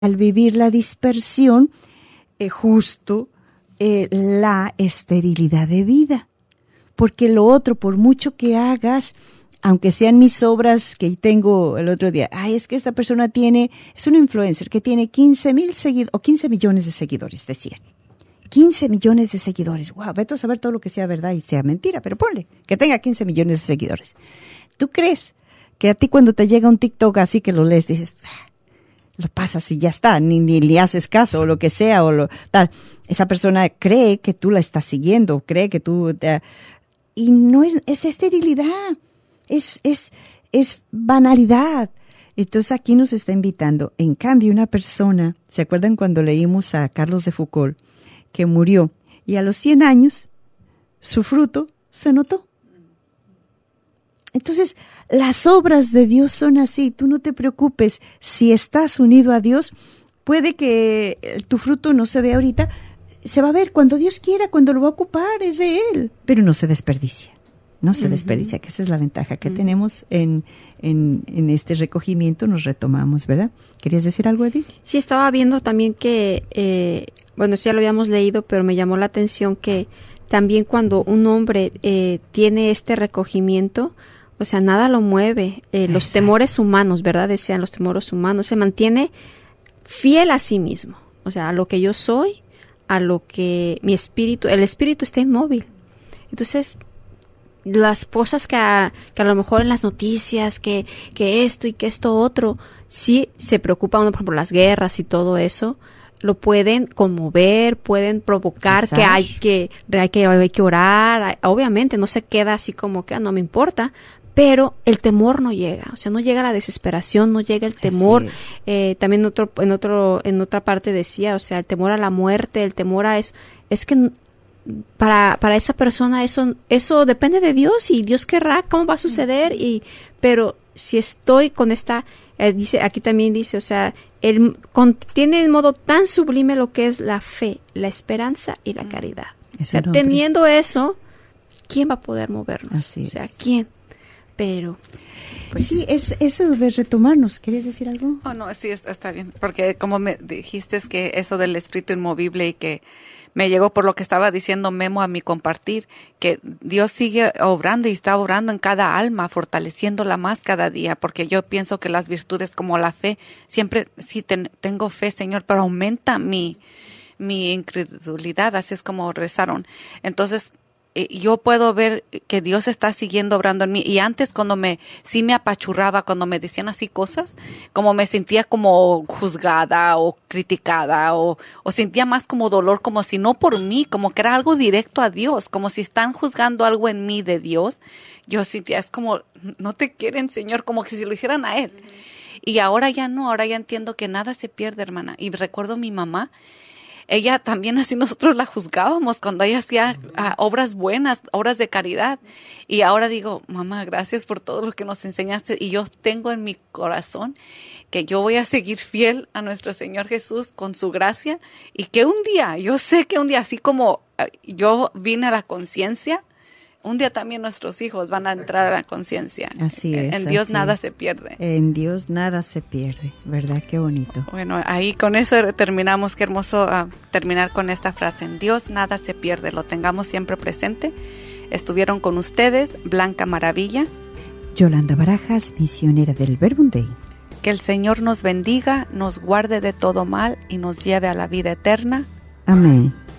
al vivir la dispersión, justo la esterilidad de vida. Porque lo otro, por mucho que hagas, aunque sean mis obras que tengo el otro día, es que esta persona es un influencer que tiene 15,000 seguidores, o 15 millones de seguidores, decía. 15 millones de seguidores. Wow, vete a saber todo lo que sea verdad y sea mentira, pero ponle que tenga 15 millones de seguidores. ¿Tú crees que a ti cuando te llega un TikTok así que lo lees, dices, lo pasas y ya está, ni haces caso o lo que sea o tal? Esa persona cree que tú la estás siguiendo, cree que tú... y no es esterilidad, es banalidad. Entonces aquí nos está invitando. En cambio, una persona, ¿se acuerdan cuando leímos a Carlos de Foucault, que murió y a los 100 años su fruto se notó? Entonces, las obras de Dios son así. Tú no te preocupes. Si estás unido a Dios, puede que tu fruto no se vea ahorita. Se va a ver cuando Dios quiera, cuando lo va a ocupar, es de Él. Pero no se desperdicia. No se desperdicia, que esa es la ventaja que tenemos en este recogimiento. Nos retomamos, ¿verdad? ¿Querías decir algo, Edith? Sí, estaba viendo también que, bueno, ya lo habíamos leído, pero me llamó la atención que también cuando un hombre tiene este recogimiento, o sea, nada lo mueve. Los temores humanos, ¿verdad? Decían los temores humanos. Se mantiene fiel a sí mismo. O sea, a lo que yo soy, a lo que el espíritu está inmóvil. Entonces, las cosas que a lo mejor en las noticias, que esto y que esto otro, sí se preocupa uno, por ejemplo, las guerras y todo eso, lo pueden conmover, pueden provocar que hay que orar. Obviamente no se queda así como que no me importa, pero el temor no llega, o sea, no llega la desesperación, no llega el temor. También en otra parte decía, o sea, el temor a la muerte, el temor a eso, es que para esa persona eso depende de Dios y Dios querrá cómo va a suceder. Pero si estoy con esta, aquí también dice, o sea, él tiene de modo tan sublime lo que es la fe, la esperanza y la caridad. O sea, teniendo eso, ¿quién va a poder movernos? Así o sea, es. ¿quién? Pero pues sí, es eso de retomarnos. ¿Querías decir algo? Oh, no, sí, está bien, porque como me dijiste es que eso del espíritu inmovible y que me llegó por lo que estaba diciendo Memo a mi compartir, que Dios sigue obrando y está obrando en cada alma, fortaleciéndola más cada día, porque yo pienso que las virtudes como la fe, siempre sí tengo fe, Señor, pero aumenta mi incredulidad, así es como rezaron. Entonces, yo puedo ver que Dios está siguiendo obrando en mí. Y antes cuando sí me apachurraba, cuando me decían así cosas, como me sentía como juzgada o criticada o sentía más como dolor, como si no por mí, como que era algo directo a Dios, como si están juzgando algo en mí de Dios. Yo sentía, es como, no te quieren, Señor, como que si lo hicieran a Él. Y ahora ya no, ahora ya entiendo que nada se pierde, hermana. Y recuerdo a mi mamá, ella también así nosotros la juzgábamos cuando ella hacía obras buenas, obras de caridad. Y ahora digo, mamá, gracias por todo lo que nos enseñaste. Y yo tengo en mi corazón que yo voy a seguir fiel a nuestro Señor Jesús con su gracia. Y que un día, yo sé que un día, así como yo vine a la conciencia, un día también nuestros hijos van a entrar a la conciencia. Así es. En Dios nada se pierde. En Dios nada se pierde, ¿verdad? Qué bonito. Bueno, ahí con eso terminamos. Qué hermoso terminar con esta frase. En Dios nada se pierde, lo tengamos siempre presente. Estuvieron con ustedes Blanca Maravilla, Yolanda Barajas, misionera del Verbum Dei. Que el Señor nos bendiga, nos guarde de todo mal y nos lleve a la vida eterna. Amén.